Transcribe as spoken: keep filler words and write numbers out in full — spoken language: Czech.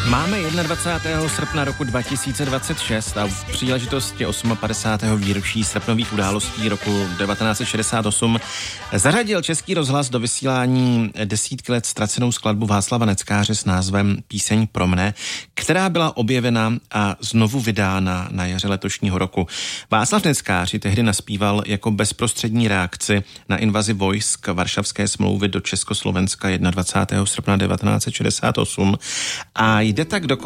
Máme dvacátého prvního srpna roku dva tisíce dvacet šest a v příležitosti padesátého osmého výročí srpnových událostí roku devatenáct set šedesát osm zařadil Český rozhlas do vysílání desítky let ztracenou skladbu Václava Neckáře s názvem Píseň pro mne, která byla objevena a znovu vydána na jaře letošního roku. Václav Neckář ji tehdy naspíval jako bezprostřední reakci na invazi vojsk Varšavské smlouvy do Československa dvacátého prvního srpna devatenáct set šedesát osm a jde tak do